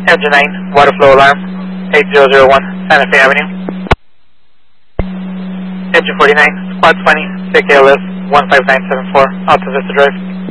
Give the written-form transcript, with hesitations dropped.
Engine 9, water flow alarm, 8001, Santa Fe Avenue. Engine 49, Squad 20, take ALS 15974, Alta Vista Drive.